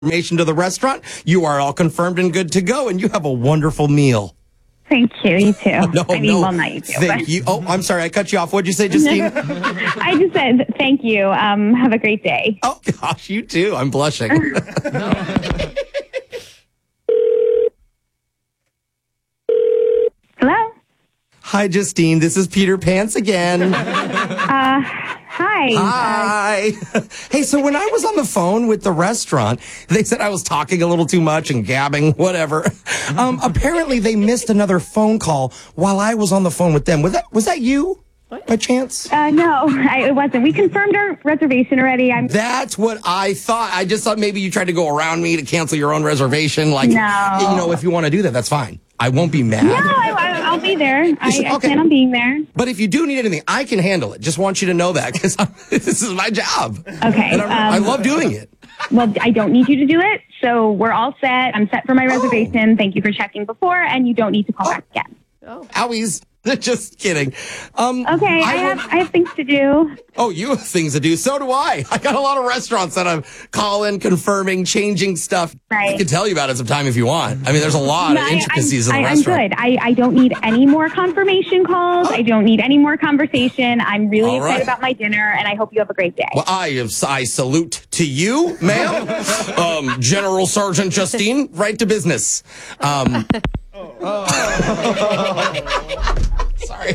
Information to the restaurant. You are all confirmed and good to go, and you have a wonderful meal. Thank you. You too. Well, not you too. Thank you. Oh, I'm sorry. I cut you off. What'd you say, Justine? I just said thank you. Have a great day. Oh, gosh, you too. I'm blushing. Hello? Hi, Justine. This is Peter Pants again. Hi. Hi. Hey, so when I was on the phone with the restaurant, they said I was talking a little too much and gabbing, whatever. Apparently, they missed another phone call while I was on the phone with them. Was that you? By chance? No, it wasn't. We confirmed our reservation already. That's what I thought. I just thought maybe you tried to go around me to cancel your own reservation. No. If you want to do that, that's fine. I won't be mad. No, I'll be there. I plan on being there. But if you do need anything, I can handle it. Just want you to know that because this is my job. Okay. And I love doing it. Well, I don't need you to do it, so we're all set. I'm set for my reservation. Thank you for checking before, and you don't need to call back again. Owies. Just kidding. Okay, I have things to do. Oh, you have things to do. So do I. I got a lot of restaurants that I'm calling, confirming, changing stuff. Right. I can tell you about it sometime if you want. I mean, there's a lot of intricacies in the restaurant. I'm good. I don't need any more confirmation calls. I don't need any more conversation. I'm really excited about my dinner, and I hope you have a great day. Well, I salute to you, ma'am. General Sergeant Justine, right to business. Sorry.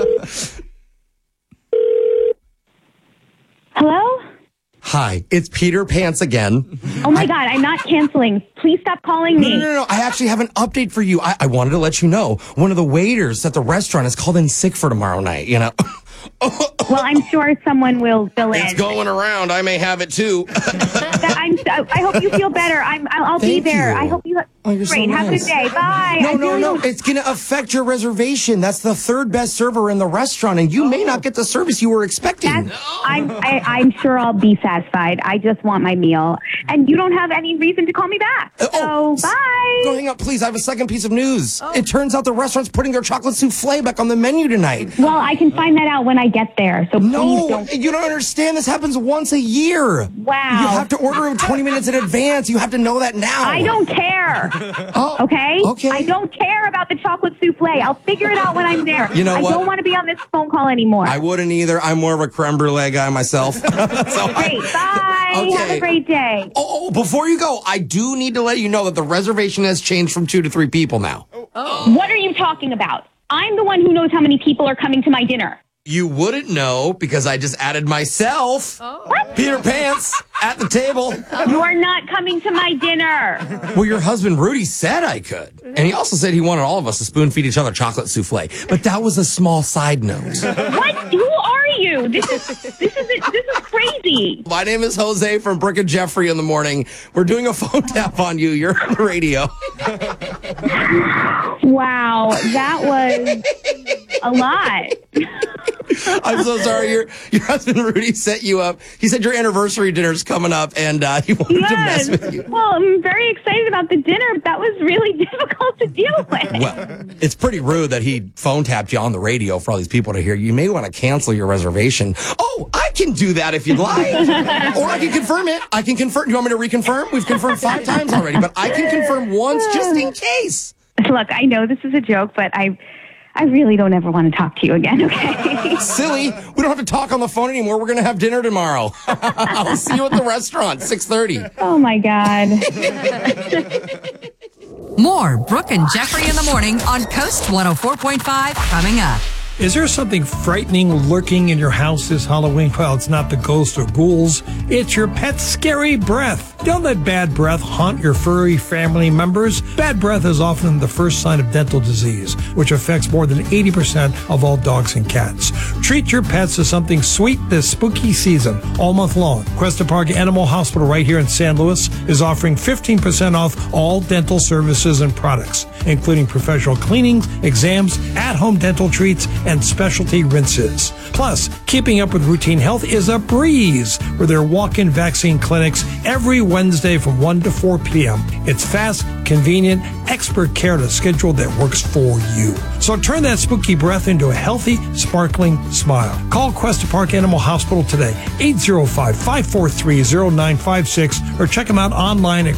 Hello? Hi, it's Peter Pants again. Oh my God, I'm not canceling. Please stop calling me. No. I actually have an update for you. I wanted to let you know. One of the waiters at the restaurant is called in sick for tomorrow night, Well, I'm sure someone will fill in. It's going around. I may have it too. I hope you feel better. I'll be there. I hope you. Great. So nice. Have a good day. Bye. No. It's going to affect your reservation. That's the third best server in the restaurant, and you may not get the service you were expecting. I'm sure I'll be satisfied. I just want my meal, and you don't have any reason to call me back. So bye. Go hang up, please. I have a second piece of news. It turns out the restaurant's putting their chocolate souffle back on the menu tonight. Well, I can find that out when I get there. So please don't. You don't understand. This happens once a year. Wow. You have to order it 20 minutes in advance. You have to know that now. I don't care. Okay? I don't care about the chocolate souffle. I'll figure it out when I'm there. You know what? I don't want to be on this phone call anymore. I wouldn't either. I'm more of a creme brulee guy myself. Great. Bye. Okay. Have a great day. Before you go, I do need to let you know that the reservation has changed from 2 to 3 people now. What are you talking about? I'm the one who knows how many people are coming to my dinner. You wouldn't know because I just added myself, Peter Pants, at the table. You are not coming to my dinner. Well, your husband Rudy said I could. And he also said he wanted all of us to spoon feed each other chocolate souffle. But that was a small side note. What? Who are you? This is crazy. My name is Jose from Brooke and Jeffrey in the morning. We're doing a phone tap on you. You're on the radio. Wow, that was a lot. I'm so sorry. Your husband Rudy set you up. He said your anniversary dinner's coming up, and he wanted to mess with you. Well, I'm very excited about the dinner, but that was really difficult to deal with. Well, it's pretty rude that he phone tapped you on the radio for all these people to hear. You may want to cancel your reservation. Oh, I can do that if you'd like. Or I can confirm it. I can confirm. Do you want me to reconfirm? We've confirmed 5 times already, but I can confirm once just in case. Look, I know this is a joke, but I really don't ever want to talk to you again, okay? Silly. We don't have to talk on the phone anymore. We're going to have dinner tomorrow. I'll see you at the restaurant, 6:30. Oh, my God. More Brooke and Jeffrey in the morning on Coast 104.5 coming up. Is there something frightening lurking in your house this Halloween? Well, it's not the ghosts or ghouls. It's your pet's scary breath. Don't let bad breath haunt your furry family members. Bad breath is often the first sign of dental disease, which affects more than 80% of all dogs and cats. Treat your pets to something sweet this spooky season all month long. Cuesta Park Animal Hospital right here in San Luis is offering 15% off all dental services and products, including professional cleanings, exams, at-home dental treats, and specialty rinses. Plus, keeping up with routine health is a breeze with their walk-in vaccine clinics every Wednesday from 1 to 4 p.m. It's fast, convenient, expert care at a schedule that works for you. So turn that spooky breath into a healthy, sparkling smile. Call Cuesta Park Animal Hospital today, 805-543-0956, or check them out online at